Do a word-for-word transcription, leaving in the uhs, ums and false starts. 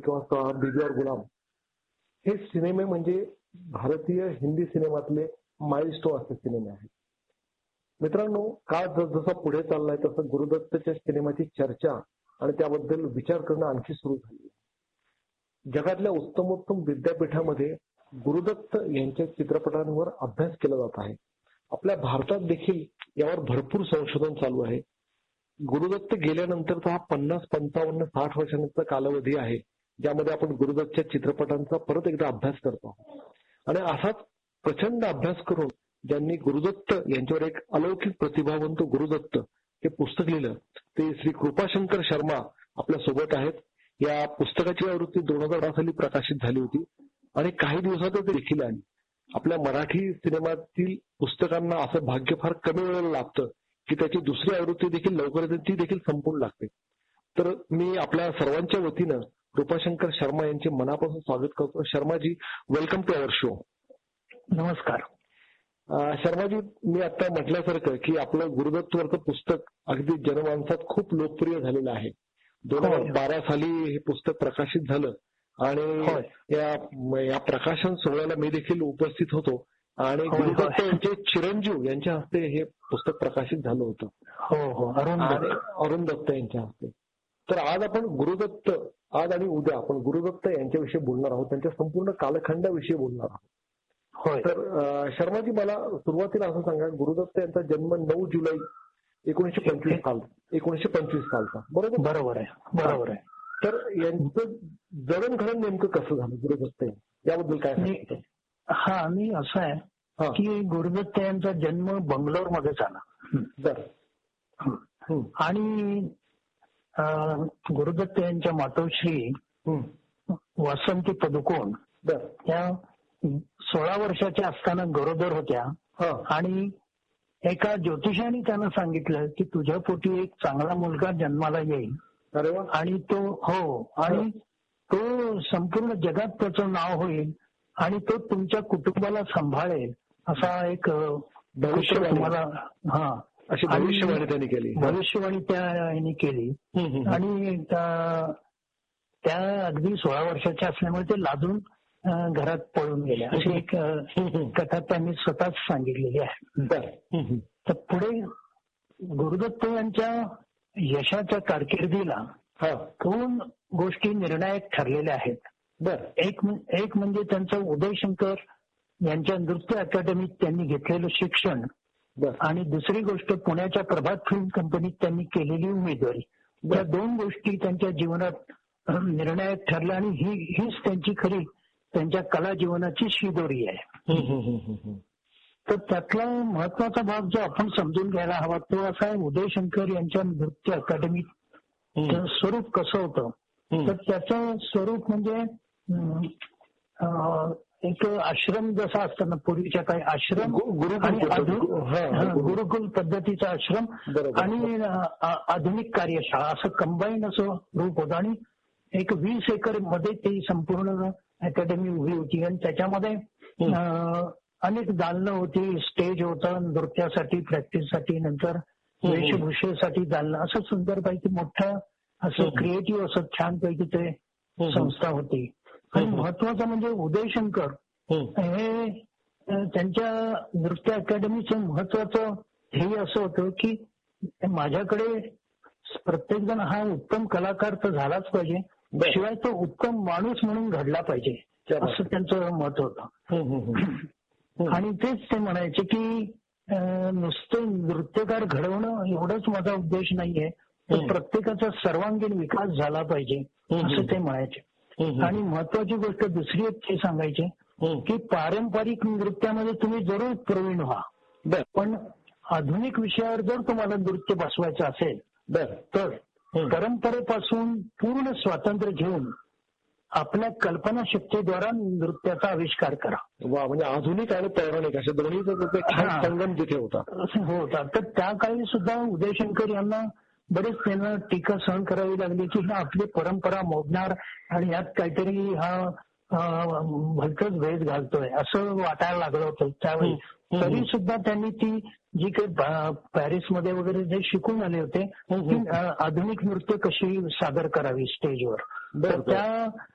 किंवा बीबी और गुलाम हे सिनेमे म्हणजे भारतीय हिंदी सिनेमातले माइलस्टोन असे सिनेमे आहेत. मित्रांनो, काळ जसजसा पुढे चाललाय तसं गुरुदत्तच्या सिनेमाची चर्चा आणि त्याबद्दल विचार करणं आणखी सुरू झाली. जगातल्या उत्तमोत्तम विद्यापीठामध्ये गुरुदत्त यांच्या चित्रपटांवर अभ्यास केला जात आहे. आपल्या भारतात देखील यावर भरपूर संशोधन चालू आहे. गुरुदत्त गेल्यानंतरचा हा पन्नास पंचावन्न साठ वर्षांचा कालावधी आहे ज्यामध्ये आपण गुरुदत्तच्या चित्रपटांचा परत एकदा अभ्यास करतो. आणि असाच प्रचंड अभ्यास करून ज्यांनी गुरुदत्त यांच्यावर एक अलौकिक प्रतिभावंत गुरुदत्त हे पुस्तक लिहिलं ते श्री कृपाशंकर शर्मा आपल्या सोबत आहेत. या पुस्तकाची आवृत्ती दोन हजार अठरा साली प्रकाशित झाली होती आणि काही दिवसातच देखील आली. आपल्या मराठी सिनेमातील पुस्तकांना असं भाग्य फार कमी वेळेला लाभतं की त्याची दुसरी आवृत्ती देखील लवकरच ती देखील संपून लागते. तर मी आपल्या सर्वांच्या वतीनं कृपाशंकर शर्मा यांचे मनापासून स्वागत करतो. Sharmaji, welcome to our show. नमस्कार. शर्माजी, मी आता म्हटल्यासारखं की आपलं गुरुदत्तवरचं पुस्तक अगदी जनमानसात खूप लोकप्रिय झालेलं आहे. दोन हजार बारा साली हे पुस्तक प्रकाशित झालं आणि या या प्रकाशन सोहळ्याला मी देखील उपस्थित होतो आणि गुरुदत्त यांचे चिरंजीव यांच्या हस्ते हे पुस्तक प्रकाशित झालं होतं. हो हो अरुण दत्त यांच्या हस्ते. तर आज आपण गुरुदत्त आज आणि उद्या आपण गुरुदत्त यांच्याविषयी बोलणार आहोत, त्यांच्या संपूर्ण कालखंडाविषयी बोलणार आहोत. तर शर्माजी, मला सुरुवातीला असं सांगा, गुरुदत्त यांचा जन्म नऊ जुलै एकोणीसशे पंचवीस साल एकोणीसशे पंचवीस सालचा बरोबर बरोबर आहे बरोबर आहे तर यांचं जडणघडण नेमकं कसं झालं गुरुदत्त याबद्दल काय सांगतो? हा मी असं आहे की गुरुदत्त यांचा जन्म बंगलोर मध्ये झाला. बर. आणि गुरुदत्त यांच्या मातोश्री वासंती पदुकोण त्या सोळा वर्षाच्या असताना गरोदर होत्या आणि एका ज्योतिषाने त्यांना सांगितलं की तुझ्या पोटी एक चांगला मुलगा जन्माला येईल आणि तो हो आणि तो संपूर्ण जगात त्याचं नाव होईल आणि तो तुमच्या कुटुंबाला सांभाळेल असा एक तुम्हाला हा अशी भविष्यवाणी त्यांनी केली भविष्यवाणी त्या केली. आणि त्या अगदी सोळा वर्षाच्या असल्यामुळे ते लाजून घरात पळून गेल्या अशी एक कथा त्यांनी स्वतःच सांगितलेली आहे. तर पुढे गुरुदत्त यांच्या यशाच्या कारकिर्दीला दोन गोष्टी निर्णायक ठरलेल्या आहेत. एक एक म्हणजे त्यांचं उदयशंकर यांच्या नृत्य अकादमीत त्यांनी घेतलेलं शिक्षण आणि दुसरी गोष्ट पुण्याच्या प्रभात फिल्म कंपनीत त्यांनी केलेली उमेदवारी. या दोन गोष्टी त्यांच्या जीवनात निर्णायक ठरल्या आणि ही हीच त्यांची खरी त्यांच्या कला जीवनाची शिदोरी आहे. तर त्यातला महत्वाचा भाग जो आपण समजून घ्यायला हवा तो असा आहे, उदयशंकर यांच्या नृत्य अकादमीत स्वरूप कसं होतं तर त्याचं स्वरूप म्हणजे एक आश्रम जसा असताना पूर्वीच्या काही आश्रम गुरुकुल पद्धतीचा आश्रम आणि आधुनिक कार्यशाळा असं कंबाईन असं रूप होतं. आणि एक वीस एकर मध्ये ती संपूर्ण अकॅडमी उभी होती आणि त्याच्यामध्ये अनेक दालनं होती, स्टेज होतं नृत्यासाठी, प्रॅक्टिससाठी, नंतर वेशभूषेसाठी दालनं, असं सुंदरपैकी मोठं असं क्रिएटिव्ह असं छानपैकी ते संस्था होती. आणि महत्वाचं म्हणजे उदयशंकर हे त्यांच्या नृत्य अकॅडमीचं महत्वाचं ध्येय असं होतं की माझ्याकडे प्रत्येक जण हा उत्तम कलाकार तर झालाच पाहिजे, शिवाय तो उत्तम माणूस म्हणून घडला पाहिजे असं त्यांचं मत होतं. आणि तेच ते म्हणायचे की नुसतं नृत्यकार घडवणं एवढंच माझा उद्देश नाहीये, तर प्रत्येकाचा सर्वांगीण विकास झाला पाहिजे असं ते म्हणायचे. आणि महत्वाची गोष्ट दुसरी एक ते सांगायचे की पारंपरिक नृत्यामध्ये तुम्ही जरूर प्रवीण व्हा, पण आधुनिक विषयावर जर तुम्हाला नृत्य बसवायचं असेल तर परंपरेपासून पूर्ण स्वातंत्र्य घेऊन आपल्या कल्पनाशक्तीद्वारा नृत्याचा आविष्कार करा. वा, म्हणजे आधुनिक आणि पौराणिक अशा दोन्हीचा संगम तिथे होता होता तर त्या काळी सुद्धा उदयशंकर यांना बरेच त्यांना टीका सहन करावी लागली की हा आपली परंपरा मोडणार आणि यात काहीतरी हा भलतच भेद घालतोय असं वाटायला लागलं होतं त्यावेळी. तरी सुद्धा त्यांनी ती जी काही पॅरिसमध्ये वगैरे जे शिकून आले होते ती आधुनिक नृत्य कशी सादर करावी स्टेजवर, तर त्या